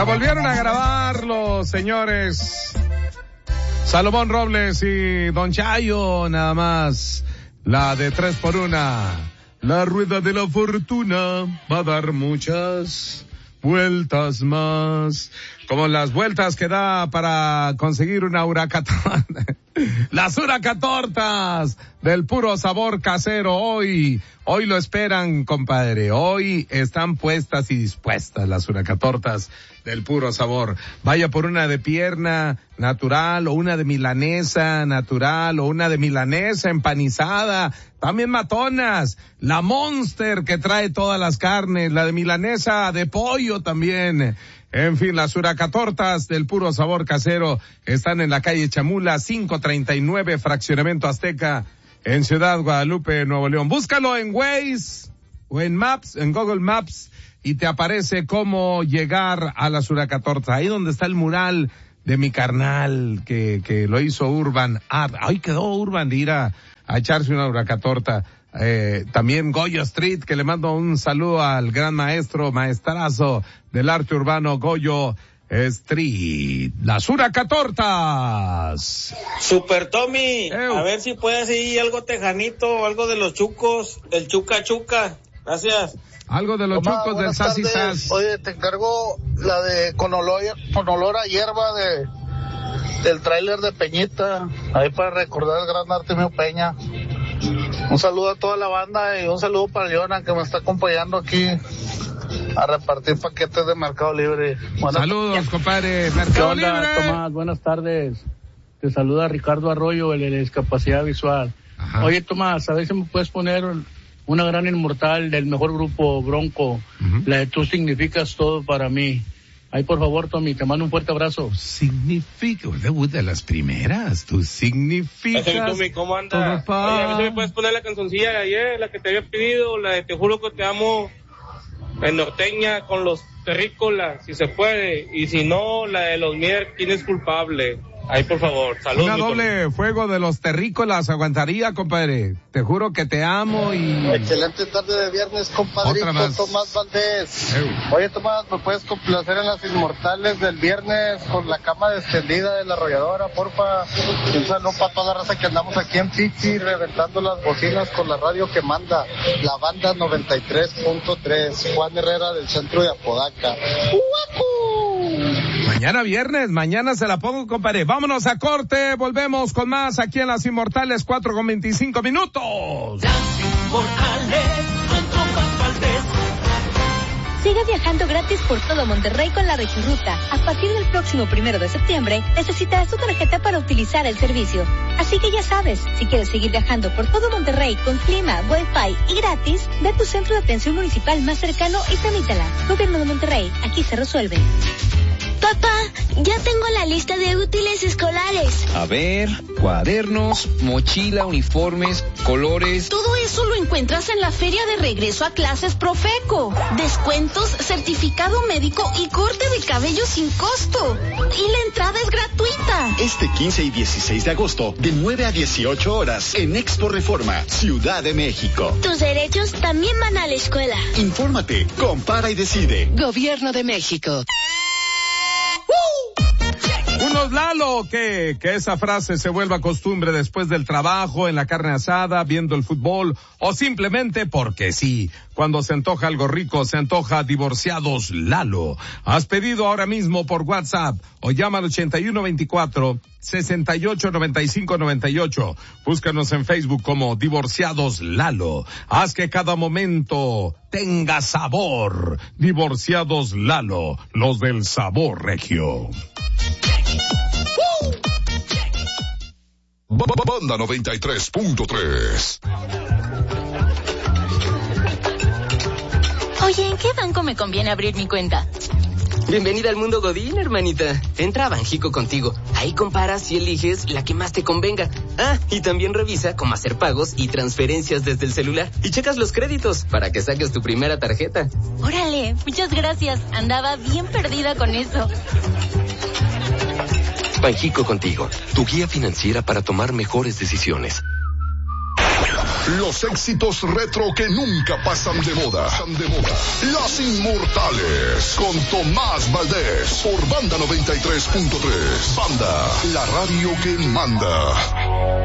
Volvieron a grabar los señores Salomón Robles y Don Chayo, nada más. La de 3x1. La rueda de la fortuna va a dar muchas vueltas más. Como las vueltas que da para conseguir una huracatorta. Las huracatortas del puro sabor casero hoy lo esperan, compadre. Hoy están puestas y dispuestas las huracatortas del puro sabor. Vaya por una de pierna natural o una de milanesa natural o una de milanesa empanizada. También matonas. La Monster que trae todas las carnes. La de milanesa de pollo también. En fin, las huracatortas del puro sabor casero están en la calle Chamula 539, Fraccionamiento Azteca, en Ciudad Guadalupe, Nuevo León. Búscalo en Waze o en Maps, en Google Maps, y te aparece cómo llegar a las huracatortas. Ahí donde está el mural de mi carnal que lo hizo Urban Art. Ahí quedó Urban de ir a echarse una huracatorta. También Goyo Street, que le mando un saludo al gran maestrazo del arte urbano, Goyo Street. Las huracatortas. Super Tommy, a ver si puedes ir algo tejanito, algo de los chucos, el chuca chuca. Gracias. Algo de los chucos del Sas y Sas. Oye, te encargo la de con olor a hierba del tráiler de Peñita, ahí para recordar al gran Artemio Peña. Un saludo a toda la banda y un saludo para Leona, que me está acompañando aquí a repartir paquetes de Mercado Libre. Saludos, compadre. Mercado Libre. Tomás, buenas tardes. Te saluda Ricardo Arroyo, el de discapacidad visual. Ajá. Oye, Tomás, a ver si me puedes poner una gran inmortal del mejor grupo Bronco, la de Tú significas todo para mí. Ahí, por favor, Tommy, te mando un fuerte abrazo. Significa, de las primeras, tú significas. Tommy, ¿cómo andas? Oye, a ver si me puedes poner la cancioncilla de ayer, la que te había pedido, la de Te juro que te amo, en norteña, con los terrícolas, si se puede, y si no, la de los Mier, ¿quién es culpable? Ahí, por favor, saludos. Una doble fuego de los terrícolas aguantaría, compadre. Te juro que te amo y... Excelente tarde de viernes, compadrito Tomás Valdés. Oye, Tomás, ¿me puedes complacer en las inmortales del viernes con la cama extendida de la arrolladora, porfa? Un saludo para toda la raza que andamos aquí en Chichi, reventando las bocinas con la radio que manda, la banda 93.3, Juan Herrera del centro de Apodaca. Mañana viernes, mañana se la pongo, compadre. Vámonos a corte, volvemos con más aquí en Las Inmortales, 4:25 minutos. Las Inmortales, con Tomás Valdés. Sigue viajando gratis por todo Monterrey con la Regiruta. A partir del próximo 1 de septiembre, necesitarás tu tarjeta para utilizar el servicio. Así que ya sabes, si quieres seguir viajando por todo Monterrey con clima, wifi y gratis, ve a tu centro de atención municipal más cercano y tramítala. Gobierno de Monterrey, aquí se resuelve. Papá, ya tengo la lista de útiles escolares. A ver, cuadernos, mochila, uniformes, colores. Todo eso lo encuentras en la feria de regreso a clases Profeco. Descuentos, certificado médico y corte de cabello sin costo. Y la entrada es gratuita. Este 15 y 16 de agosto, de 9 a 18 horas, en Expo Reforma, Ciudad de México. Tus derechos también van a la escuela. Infórmate, compara y decide. Gobierno de México. Unos Lalo, que esa frase se vuelva costumbre después del trabajo, en la carne asada, viendo el fútbol, o simplemente porque sí. Cuando se antoja algo rico, se antoja Divorciados Lalo. Haz pedido ahora mismo por WhatsApp o llama al 8124-689598. Búscanos en Facebook como Divorciados Lalo. Haz que cada momento tenga sabor. Divorciados Lalo, los del sabor regio. Banda 93.3. Oye, ¿en qué banco me conviene abrir mi cuenta? Bienvenida al mundo Godín, hermanita. Entra a Banjico Contigo. Ahí comparas y eliges la que más te convenga. Ah, y también revisa cómo hacer pagos y transferencias desde el celular. Y checas los créditos para que saques tu primera tarjeta. Órale, muchas gracias. Andaba bien perdida con eso. Banjico Contigo, tu guía financiera para tomar mejores decisiones. Los éxitos retro que nunca pasan de moda. Las Inmortales con Tomás Valdés por Banda 93.3. Banda, la radio que manda.